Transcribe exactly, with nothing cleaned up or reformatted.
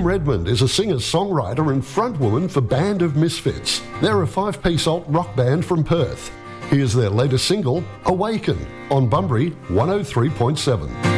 Redmond is a singer-songwriter and frontwoman for Band of Misfits. They're a five-piece alt rock band from Perth. Here's their latest single, Awaken, on Bunbury one oh three point seven.